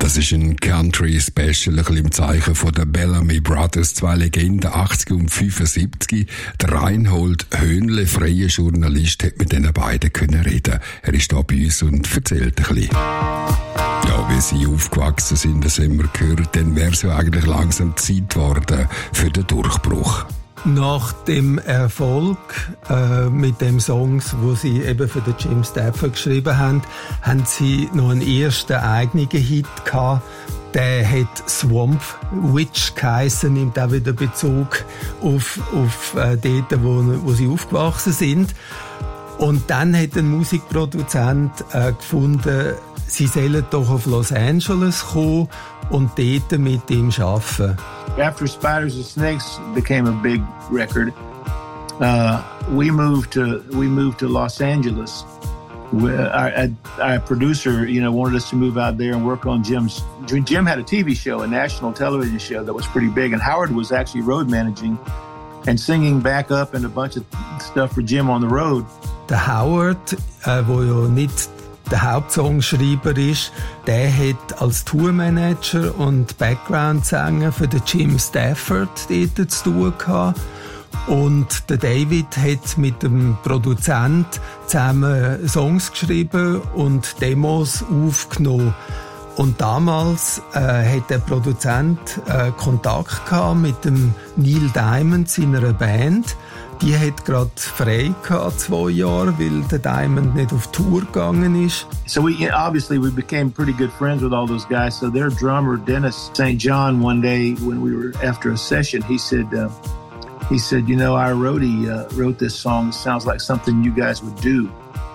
Das ist ein Country-Special, ein bisschen im Zeichen von den Bellamy Brothers, zwei Legenden, 80 und 75. Der Reinhold Höhnle, freier Journalist, hat mit diesen beiden können reden. Er ist da bei uns und erzählt ein bisschen. Ja, wie sie aufgewachsen sind, das haben wir gehört, dann wäre es ja eigentlich langsam Zeit geworden für den Durchbruch. Nach dem Erfolg mit den Songs, wo sie eben für den Jim Stafford geschrieben haben, haben sie noch einen ersten eigenen Hit gehabt. Der hat Swamp Witch geheissen, nimmt auch wieder Bezug auf dort, wo sie aufgewachsen sind. Und dann hat ein Musikproduzent gefunden, sie sollen doch auf Los Angeles kommen und dort mit ihm arbeiten. After Spiders and Snakes became a big record, we moved to Los Angeles. Our producer, wanted us to move out there and work on Jim's. Jim had a TV show, a national television show that was pretty big, and Howard was actually road managing and singing backup and a bunch of stuff for Jim on the road. Der Howard, wo ja nicht der Hauptsongschreiber ist, der hat als Tourmanager und Background-Sänger für den Jim Stafford dort zu tun gehabt. Und der David hat mit dem Produzent zusammen Songs geschrieben und Demos aufgenommen. Und damals hat der Produzent Kontakt gehabt mit dem Neil Diamond, seiner Band. Die hat gerade frei gehabt, 2 Jahre, weil der Diamond nicht auf Tour gegangen ist. So we became pretty good friends with all those guys. So their drummer, Dennis St. John, one day when we were after a session, he said, our roadie wrote this song. It sounds like something you guys would do.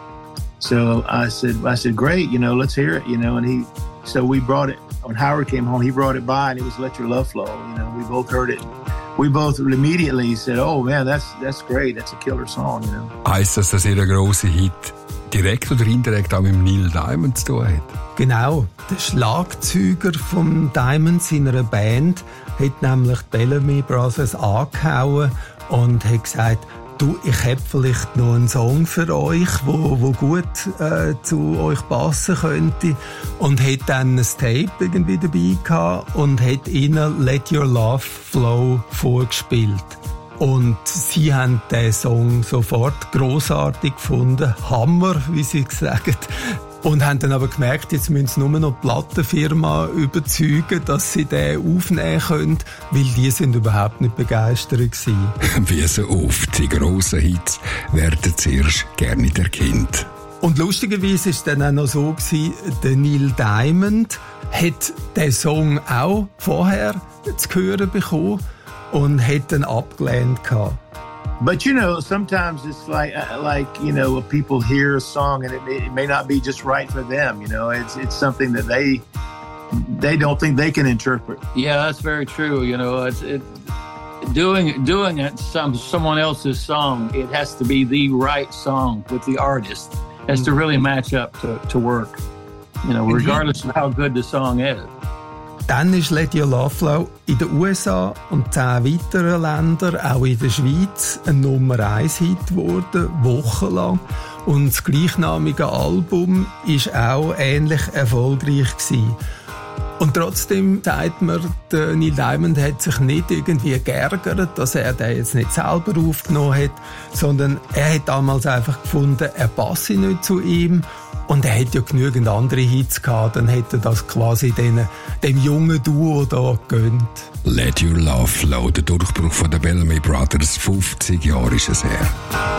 So I said, great, let's hear it, so we brought it. When Howard came home, he brought it by and it was Let Your Love Flow. We both heard it. We both immediately said, oh man, that's great. That's a killer song, Heisst das, dass ihr grosser Hit direkt oder indirekt auch mit Neil Diamond zu tun hat? Genau. Der Schlagzeuger von Diamond, seiner Band, hat nämlich die Bellamy Brothers angehauen und hat gesagt, du, ich habe vielleicht noch einen Song für euch, wo gut zu euch passen könnte. Und hat dann ein Tape irgendwie dabei gehabt und hat ihnen Let Your Love Flow vorgespielt. Und sie haben den Song sofort grossartig gefunden. Hammer, wie sie sagen. Und haben dann aber gemerkt, jetzt müssen sie nur noch die Plattenfirma überzeugen, dass sie den aufnehmen können, weil die sind überhaupt nicht begeistert gewesen. Wie so oft, die grossen Hits werden zuerst gerne erkannt. Und lustigerweise war es dann auch noch so gewesen, der Neil Diamond hat den Song auch vorher zu hören bekommen und hat dann abgelehnt gehabt. But sometimes it's like people hear a song and it may not be just right for them. It's something that they don't think they can interpret. Yeah, that's very true. Doing it someone else's song, it has to be the right song with the artist. It has to really match up to work. Regardless of how good the song is. Dann ist Let Your Love Flow in den USA und 10 weiteren Ländern, auch in der Schweiz, ein Nummer-1-Hit geworden, wochenlang. Und das gleichnamige Album war auch ähnlich erfolgreich gewesen. Und trotzdem sagt man, der Neil Diamond hat sich nicht irgendwie geärgert, dass er den jetzt nicht selber aufgenommen hat, sondern er hat damals einfach gefunden, er passe nicht zu ihm. Und er hat ja genügend andere Hits gehabt, dann hätte er das quasi dem jungen Duo da gegönnt. Let Your Love Flow, der Durchbruch von den Bellamy Brothers, 50 Jahre ist es her.